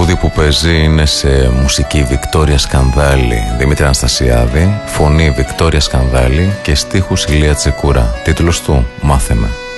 τραγούδι που παίζει είναι σε μουσική Βικτόρια Σκανδάλη, Δημήτρη Αναστασιάδη, φωνή Βικτόρια Σκανδάλη και στίχους Ηλία Τσεκούρα. Τίτλος του «Μάθε με».